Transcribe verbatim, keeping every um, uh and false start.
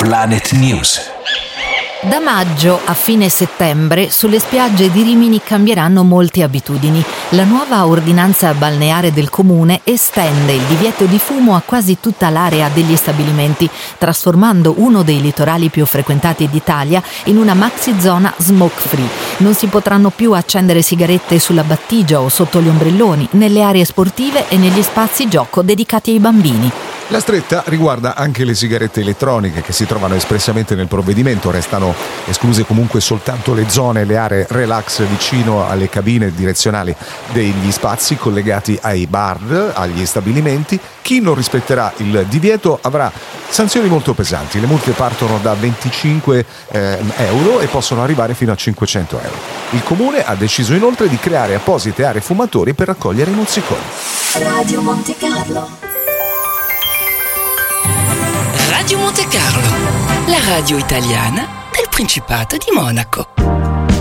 Planet News. Da maggio a fine settembre sulle spiagge di Rimini cambieranno molte abitudini. La nuova ordinanza balneare del comune estende il divieto di fumo a quasi tutta l'area degli stabilimenti, trasformando uno dei litorali più frequentati d'Italia in una maxi zona smoke free. Non si potranno più accendere sigarette sulla battigia o sotto gli ombrelloni, nelle aree sportive e negli spazi gioco dedicati ai bambini. La stretta riguarda anche le sigarette elettroniche che si trovano espressamente nel provvedimento. Restano escluse comunque soltanto le zone e le aree relax vicino alle cabine direzionali degli spazi collegati ai bar, agli stabilimenti. Chi non rispetterà il divieto avrà sanzioni molto pesanti. Le multe partono da venticinque eh, euro e possono arrivare fino a cinquecento euro. Il comune ha deciso inoltre di creare apposite aree fumatori per raccogliere i mozziconi. Radio Monte Carlo. Radio Monte Carlo, la radio italiana del Principato di Monaco.